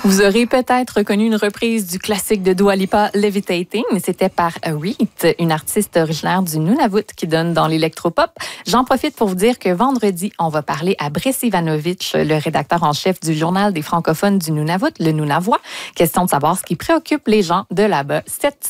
Vous aurez peut-être reconnu une reprise du classique de Dua Lipa, Levitating. C'était par Reet, une artiste originaire du Nunavut qui donne dans l'électropop. J'en profite pour vous dire que vendredi, on va parler à Brice Ivanovic, le rédacteur en chef du Journal des francophones du Nunavut, le Nunavois. Question de savoir ce qui préoccupe les gens de là-bas cette